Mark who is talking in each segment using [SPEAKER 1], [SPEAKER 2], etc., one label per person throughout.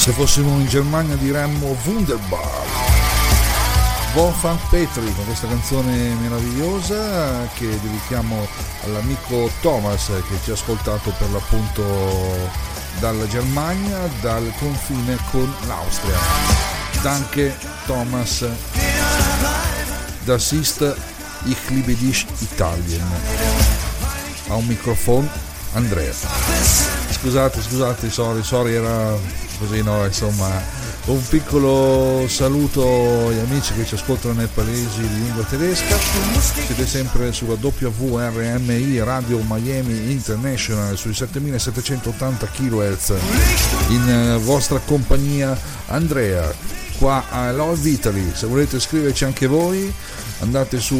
[SPEAKER 1] Se fossimo in Germania diremmo Wunderbar. Wolfgang Petri con questa canzone meravigliosa che dedichiamo all'amico Thomas che ci ha ascoltato per l'appunto dalla Germania, dal confine con l'Austria. Danke Thomas, das ist ich liebe dich Italien. A un microfono Andrea. Scusate, sorry, era così, no, insomma. Un piccolo saluto agli amici che ci ascoltano nei paesi di lingua tedesca. Siete sempre sulla WRMI Radio Miami International sui 7780 kHz in vostra compagnia Andrea qua a Love Italy. Se volete scriverci anche voi andate su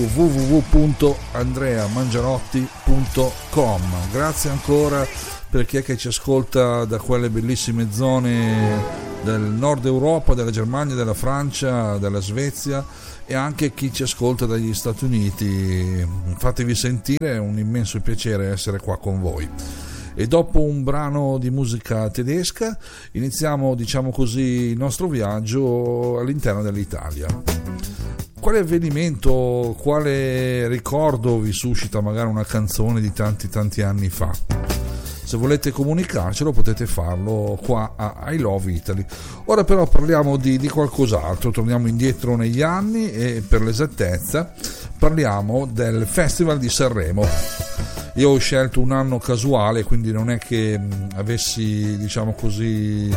[SPEAKER 1] www.andreamangiarotti.com. Grazie ancora per chi è che ci ascolta da quelle bellissime zone del nord Europa, della Germania, della Francia, della Svezia e anche chi ci ascolta dagli Stati Uniti. Fatevi sentire, è un immenso piacere essere qua con voi. E dopo un brano di musica tedesca iniziamo, diciamo così, il nostro viaggio all'interno dell'Italia. Quale avvenimento, quale ricordo vi suscita magari una canzone di tanti anni fa? Se volete comunicarcelo potete farlo qua a I Love Italy. Ora però parliamo di qualcos'altro, torniamo indietro negli anni e per l'esattezza parliamo del Festival di Sanremo. Io ho scelto un anno casuale, quindi non è che avessi, diciamo così,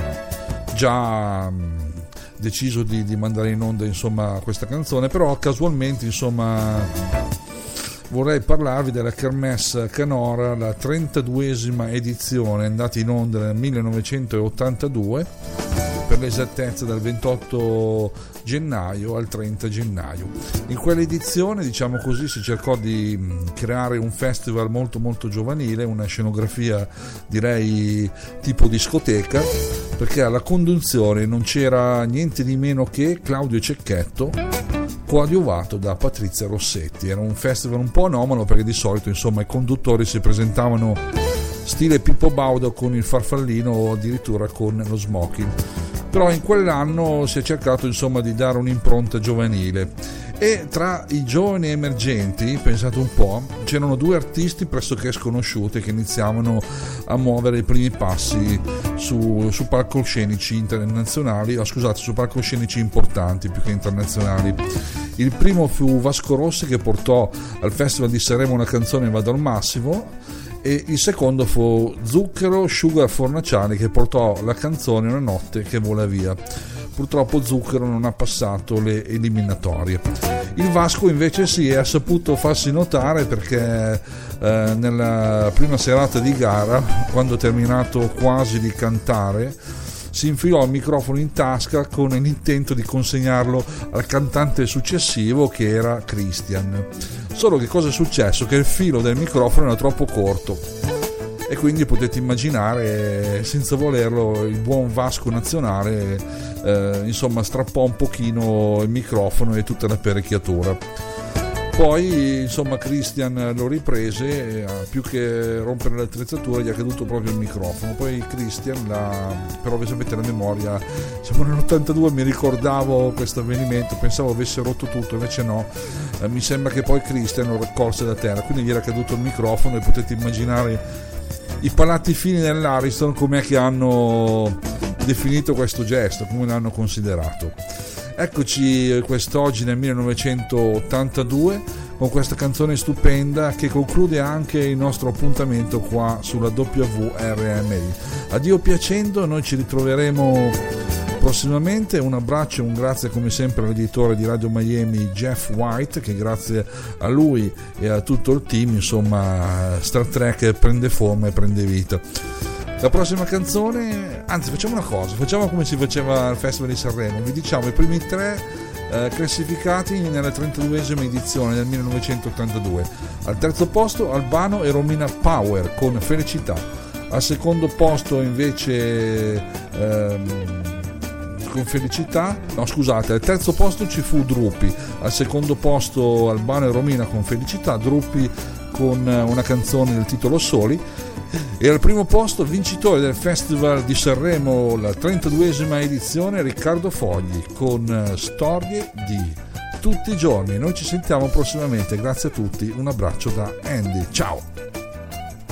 [SPEAKER 1] già deciso di mandare in onda insomma questa canzone, però casualmente insomma vorrei parlarvi della Kermesse Canora, la 32esima edizione, andata in onda nel 1982, per l'esattezza dal 28 gennaio al 30 gennaio. In quell'edizione, diciamo così, si cercò di creare un festival molto giovanile, una scenografia direi tipo discoteca, perché alla conduzione non c'era niente di meno che Claudio Cecchetto, coadiuvato da Patrizia Rossetti. Era un festival un po' anomalo perché di solito insomma i conduttori si presentavano stile Pippo Baudo con il farfallino o addirittura con lo smoking, però in quell'anno si è cercato insomma di dare un'impronta giovanile e tra i giovani emergenti, pensate un po', c'erano due artisti pressoché sconosciuti che iniziavano a muovere i primi passi su palcoscenici internazionali, su palcoscenici importanti più che internazionali. Il primo fu Vasco Rossi, che portò al Festival di Sanremo una canzone Vado al massimo, e il secondo fu Zucchero Sugar Fornaciari, che portò la canzone Una notte che vola via. Purtroppo Zucchero non ha passato le eliminatorie. Il Vasco invece sì, ha saputo farsi notare perché nella prima serata di gara, quando ha terminato quasi di cantare, si infilò il microfono in tasca con l'intento di consegnarlo al cantante successivo, che era Christian. Solo che cosa è successo? Che il filo del microfono era troppo corto e quindi potete immaginare, senza volerlo, il buon Vasco nazionale insomma strappò un pochino il microfono e tutta l'apparecchiatura. Poi insomma Christian lo riprese, più che rompere l'attrezzatura gli è caduto proprio il microfono. Poi Christian, però sapete la memoria, siamo nell'82, mi ricordavo questo avvenimento, pensavo avesse rotto tutto, invece no, mi sembra che poi Christian lo raccolse da terra, quindi gli era caduto il microfono e potete immaginare i palati fini dell'Ariston com'è che hanno definito questo gesto, come l'hanno considerato. Eccoci quest'oggi nel 1982 con questa canzone stupenda che conclude anche il nostro appuntamento qua sulla WRMI. A Dio piacendo noi ci ritroveremo prossimamente. Un abbraccio e un grazie come sempre all'editore di Radio Miami Jeff White, che grazie a lui e a tutto il team insomma Star Trek prende forma e prende vita. La prossima canzone, anzi facciamo una cosa, facciamo come si faceva al Festival di Sanremo, vi diciamo i primi tre classificati nella 32esima edizione del 1982. Al terzo posto Albano e Romina Power con Felicità. Al secondo posto invece con Felicità, no scusate, al terzo posto ci fu Drupi, al secondo posto Albano e Romina con Felicità, Drupi con una canzone del titolo Soli, E al primo posto vincitore del Festival di Sanremo, la 32esima edizione, Riccardo Fogli con Storie di tutti i giorni. Noi ci sentiamo prossimamente, grazie a tutti, un abbraccio da Andy, ciao.